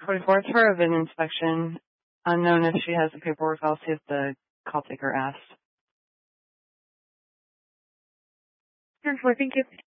24th for a VIN inspection. Unknown if she has the paperwork. I'll see if the call taker asked. 10-4, thank you.